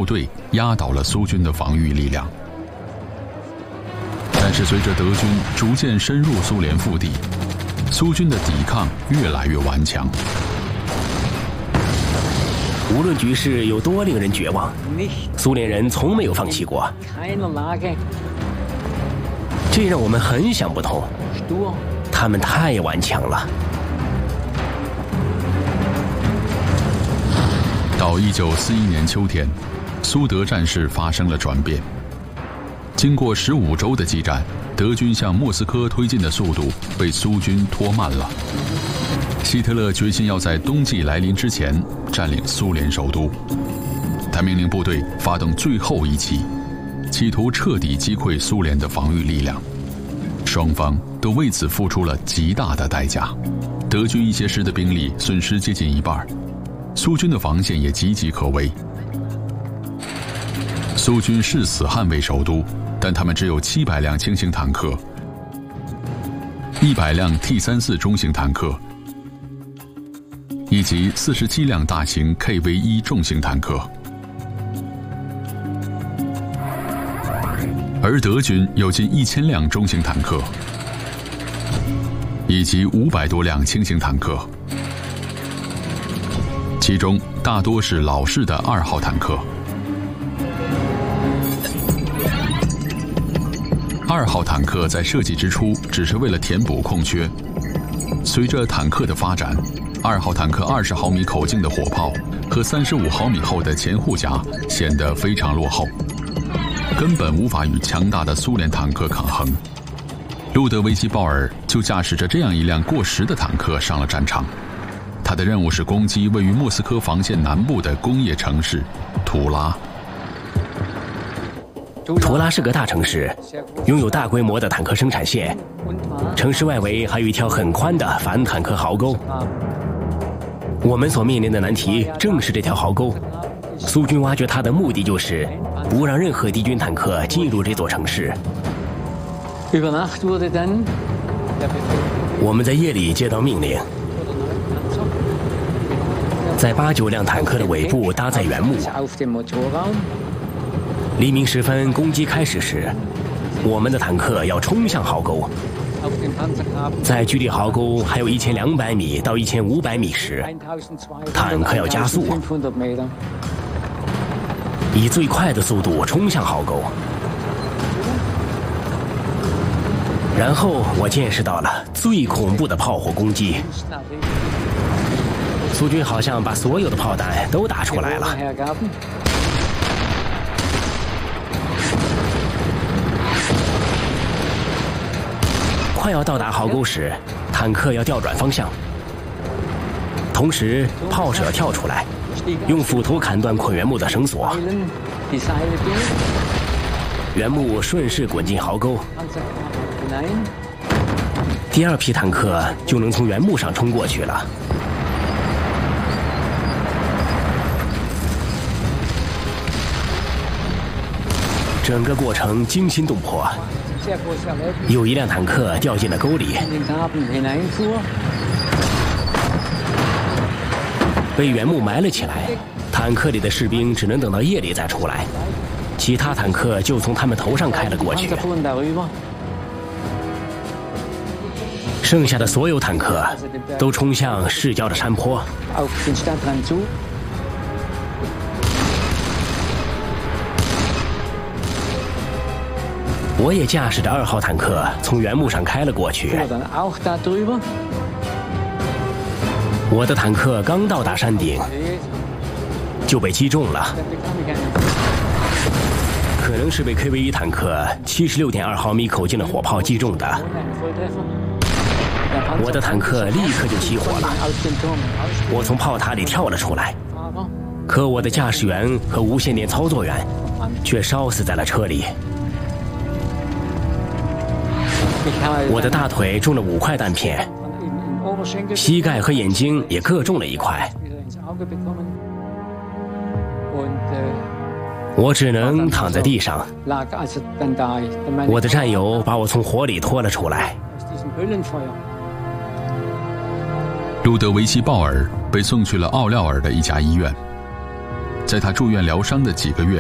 队压倒了苏军的防御力量。但是随着德军逐渐深入苏联腹地，苏军的抵抗越来越顽强。 无论局势有多令人绝望，苏联人从没有放弃过。这让我们很想不通，他们太顽强了。 到1941年秋天，苏德战事发生了转变。经过15周的激战，德军向莫斯科推进的速度被苏军拖慢了。希特勒决心要在冬季来临之前占领苏联首都，他命令部队发动最后一击，企图彻底击溃苏联的防御力量。双方都为此付出了极大的代价，德军一些师的兵力损失接近一半，苏军的防线也岌岌可危。苏军誓死捍卫首都，但他们只有700辆轻型坦克、100辆 T-34中型坦克以及47辆大型 KV-1重型坦克，而德军有近1000辆中型坦克以及500多辆轻型坦克，其中大多是老式的2号坦克。2号坦克在设计之初只是为了填补空缺，随着坦克的发展，2号坦克20毫米口径的火炮和35毫米厚的前护甲显得非常落后，根本无法与强大的苏联坦克抗衡。路德维希·鲍尔就驾驶着这样一辆过时的坦克上了战场，他的任务是攻击位于莫斯科防线南部的工业城市图拉。 图拉是个大城市，拥有大规模的坦克生产线，城市外围还有一条很宽的反坦克壕沟。我们所面临的难题正是这条壕沟，苏军挖掘它的目的就是不让任何敌军坦克进入这座城市。我们在夜里接到命令，在8-9辆坦克的尾部搭载原木。黎明时分，攻击开始时，我们的坦克要冲向壕沟。在距离壕沟还有1200米到1500米时，坦克要加速，以最快的速度冲向壕沟。然后我见识到了最恐怖的炮火攻击。苏军好像把所有的炮弹都打出来了。快要到达壕沟时，坦克要调转方向，同时炮手要跳出来，用斧头砍断捆原木的绳索，原木顺势滚进壕沟，第2批坦克就能从原木上冲过去了。整个过程惊心动魄，有一辆坦克掉进了沟里，被原木埋了起来。坦克里的士兵只能等到夜里再出来，其他坦克就从他们头上开了过去。剩下的所有坦克都冲向市郊的山坡。我也驾驶着2号坦克从原木上开了过去。我的坦克刚到达山顶，就被击中了，可能是被 KV-1坦克76.2毫米口径的火炮击中的。我的坦克立刻就起火了，我从炮塔里跳了出来，可我的驾驶员和无线电操作员却烧死在了车里。我的大腿中了5块弹片，膝盖和眼睛也各中了1块。我只能躺在地上。我的战友把我从火里拖了出来。 路德维希·鲍尔被送去了奥廖尔的一家医院，在他住院疗伤的几个月